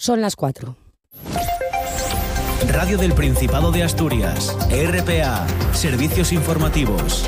Son las 4. Radio del Principado de Asturias, RPA, Servicios Informativos.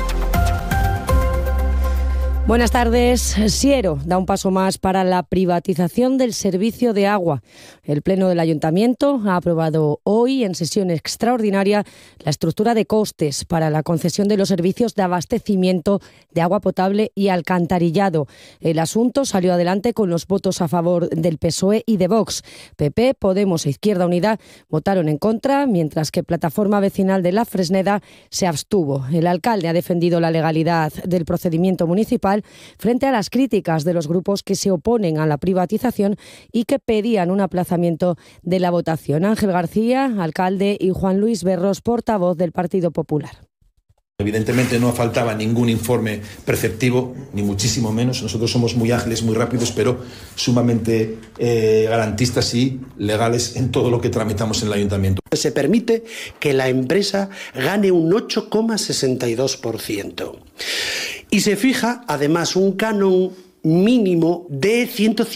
Buenas tardes. Siero da un paso más para la privatización del servicio de agua. El Pleno del Ayuntamiento ha aprobado hoy, en sesión extraordinaria, la estructura de costes para la concesión de los servicios de abastecimiento de agua potable y alcantarillado. El asunto salió adelante con los votos a favor del PSOE y de Vox. PP, Podemos e Izquierda Unida votaron en contra, mientras que Plataforma Vecinal de La Fresneda se abstuvo. El alcalde ha defendido la legalidad del procedimiento municipal frente a las críticas de los grupos que se oponen a la privatización y que pedían un aplazamiento de la votación. Ángel García, alcalde, y Juan Luis Berros, portavoz del Partido Popular. Evidentemente no faltaba ningún informe preceptivo, ni muchísimo menos. Nosotros somos muy ágiles, muy rápidos, pero sumamente garantistas y legales en todo lo que tramitamos en el ayuntamiento. Se permite que la empresa gane un 8,62%. Y se fija, además, un canon mínimo de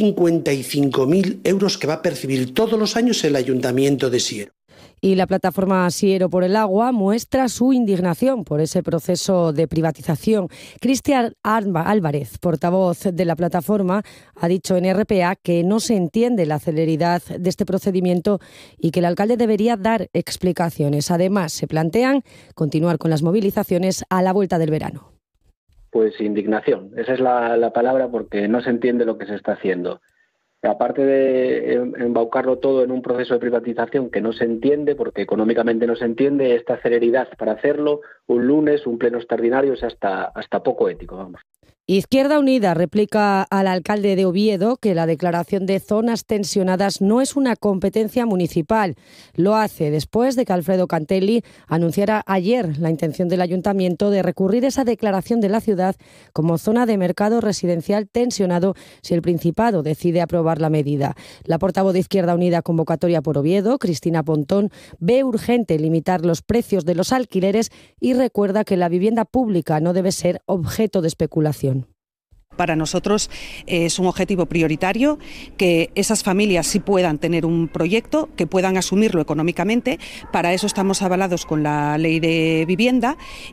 155.000 euros que va a percibir todos los años el ayuntamiento de Siero. Y la plataforma Siero por el Agua muestra su indignación por ese proceso de privatización. Cristian Álvarez, portavoz de la plataforma, ha dicho en RPA que no se entiende la celeridad de este procedimiento y que el alcalde debería dar explicaciones. Además, se plantean continuar con las movilizaciones a la vuelta del verano. Pues indignación, esa es la palabra, porque no se entiende lo que se está haciendo. Aparte de embaucarlo todo en un proceso de privatización que no se entiende, porque económicamente no se entiende, esta celeridad para hacerlo, un lunes, un pleno extraordinario, es hasta poco ético, vamos. Izquierda Unida replica al alcalde de Oviedo que la declaración de zonas tensionadas no es una competencia municipal. Lo hace después de que Alfredo Cantelli anunciara ayer la intención del ayuntamiento de recurrir esa declaración de la ciudad como zona de mercado residencial tensionado si el Principado decide aprobar la medida. La portavoz de Izquierda Unida convocatoria por Oviedo, Cristina Pontón, ve urgente limitar los precios de los alquileres y recuerda que la vivienda pública no debe ser objeto de especulación. Para nosotros es un objetivo prioritario que esas familias sí puedan tener un proyecto, que puedan asumirlo económicamente. Para eso estamos avalados con la ley de vivienda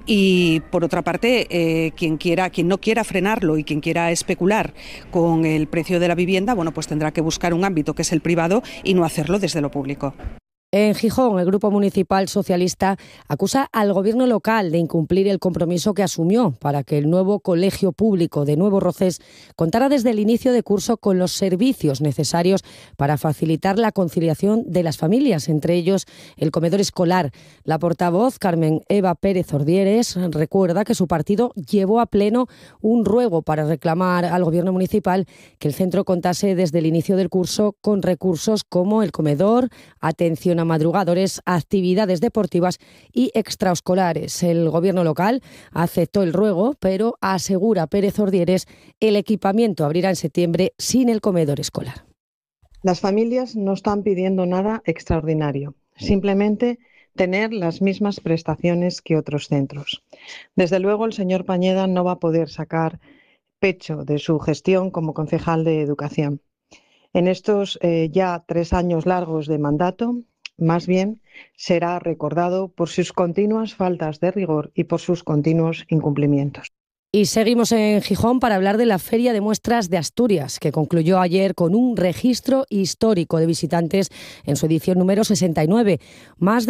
y, por otra parte, quien no quiera frenarlo y quien quiera especular con el precio de la vivienda, bueno, pues tendrá que buscar un ámbito que es el privado y no hacerlo desde lo público. En Gijón, el Grupo Municipal Socialista acusa al Gobierno local de incumplir el compromiso que asumió para que el nuevo colegio público de Nuevo Rocés contara desde el inicio de curso con los servicios necesarios para facilitar la conciliación de las familias, entre ellos el comedor escolar. La portavoz, Carmen Eva Pérez Ordieres, recuerda que su partido llevó a pleno un ruego para reclamar al Gobierno municipal que el centro contase desde el inicio del curso con recursos como el comedor, atención a madrugadores, actividades deportivas y extraescolares. El Gobierno local aceptó el ruego, pero asegura Pérez Ordieres el equipamiento abrirá en septiembre sin el comedor escolar. Las familias no están pidiendo nada extraordinario, simplemente tener las mismas prestaciones que otros centros. Desde luego, el señor Pañeda no va a poder sacar pecho de su gestión como concejal de Educación. En estos ya 3 años largos de mandato, más bien será recordado por sus continuas faltas de rigor y por sus continuos incumplimientos. Y seguimos en Gijón para hablar de la Feria de Muestras de Asturias, que concluyó ayer con un registro histórico de visitantes en su edición número 69. Más de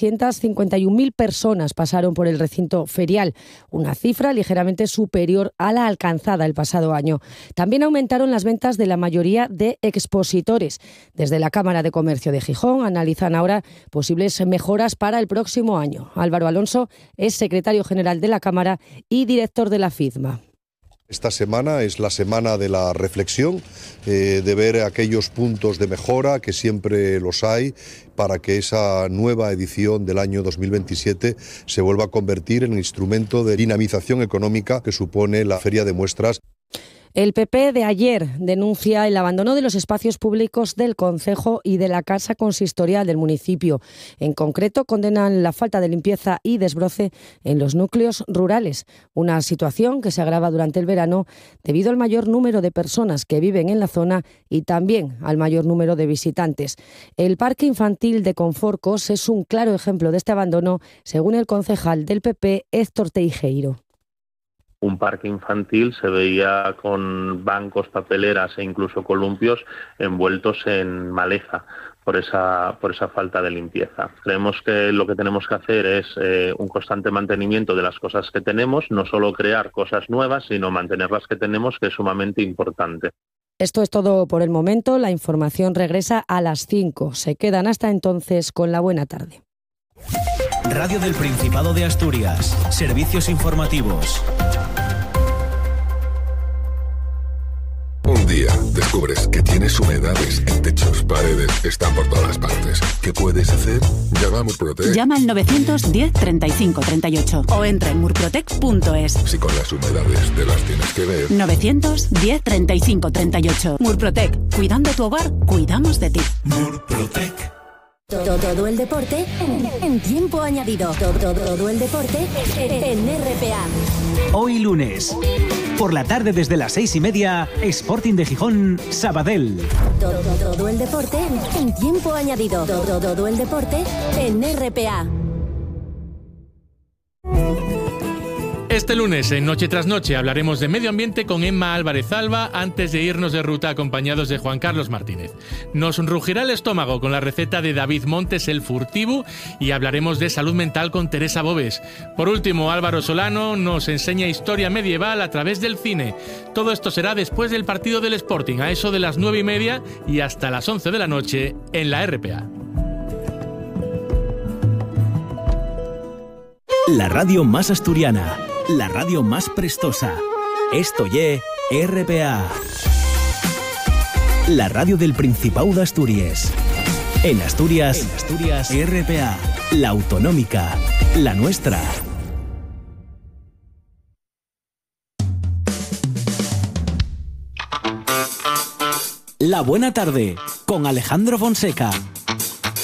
751.000 personas pasaron por el recinto ferial, una cifra ligeramente superior a la alcanzada el pasado año. También aumentaron las ventas de la mayoría de expositores. Desde la Cámara de Comercio de Gijón analizan ahora posibles mejoras para el próximo año. Álvaro Alonso es secretario general de la Cámara y director de la FIDMA. Esta semana es la semana de la reflexión, de ver aquellos puntos de mejora, que siempre los hay, para que esa nueva edición del año 2027 se vuelva a convertir en el instrumento de dinamización económica que supone la Feria de Muestras. El PP de ayer denuncia el abandono de los espacios públicos del concejo y de la casa consistorial del municipio. En concreto, condenan la falta de limpieza y desbroce en los núcleos rurales, una situación que se agrava durante el verano debido al mayor número de personas que viven en la zona y también al mayor número de visitantes. El parque infantil de Conforcos es un claro ejemplo de este abandono, según el concejal del PP, Héctor Teijeiro. Un parque infantil se veía con bancos, papeleras e incluso columpios envueltos en maleza por esa falta de limpieza. Creemos que lo que tenemos que hacer es un constante mantenimiento de las cosas que tenemos, no solo crear cosas nuevas, sino mantener las que tenemos, que es sumamente importante. Esto es todo por el momento. La información regresa a las 5. Se quedan hasta entonces con la buena tarde. Radio del Principado de Asturias. Servicios informativos. Un día descubres que tienes humedades en techos, paredes, están por todas partes. ¿Qué puedes hacer? Llama a Murprotec. Llama al 910 35 38 o entra en murprotec.es. Si con las humedades te las tienes que ver. 910 35 38. Murprotec. Cuidando tu hogar, cuidamos de ti. Murprotec. Todo el deporte en tiempo añadido. Todo el deporte en RPA. Hoy lunes, por la tarde desde las 6:30, Sporting de Gijón, Sabadell. Todo el deporte en tiempo añadido. Todo el deporte en RPA. Este lunes, en Noche tras Noche, hablaremos de medio ambiente con Emma Álvarez Alba antes de irnos de ruta acompañados de Juan Carlos Martínez. Nos rugirá el estómago con la receta de David Montes, el furtivo, y hablaremos de salud mental con Teresa Bobes. Por último, Álvaro Solano nos enseña historia medieval a través del cine. Todo esto será después del partido del Sporting, a eso de las 9:30 y hasta las 11 de la noche en la RPA. La radio más asturiana, la radio más prestosa. Esto ye RPA. La radio del Principado de Asturias. En Asturias, RPA. La autonómica, la nuestra. La buena tarde con Alejandro Fonseca.